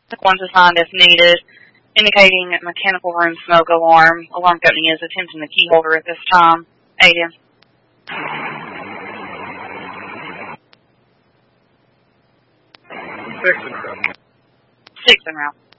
One's assigned if needed, indicating mechanical room smoke alarm. Alarm company is attempting the key holder at this time. Aiden. 6 and 7. 6 en route.